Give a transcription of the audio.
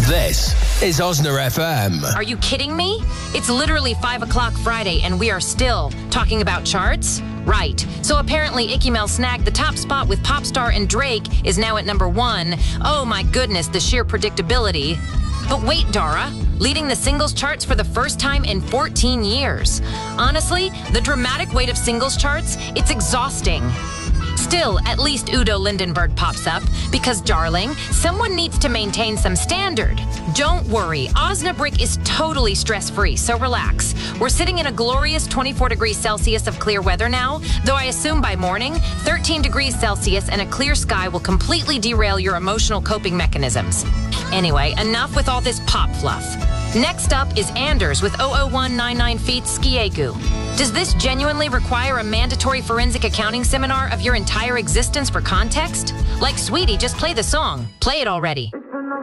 This is Osner FM. Are you kidding me? It's literally 5 o'clock Friday and we are still talking about charts? Right. So apparently Icky Mel snagged the top spot with Popstar and Drake is now at number 1. Oh my goodness, the sheer predictability. But wait, Dara, leading the singles charts for the first time in 14 years. Honestly, the dramatic weight of singles charts, it's exhausting. Still, at least Udo Lindenberg pops up, because, darling, someone needs to maintain some standard. Don't worry, Osnabrück is totally stress-free, so relax. We're sitting in a glorious 24 degrees Celsius of clear weather now, though I assume by morning, 13 degrees Celsius and a clear sky will completely derail your emotional coping mechanisms. Anyway, enough with all this pop fluff. Next up is Anders with 00199 feet Skiegu. Does this genuinely require a mandatory forensic accounting seminar of your entire existence for context? Like, sweetie, just play the song. Play it already.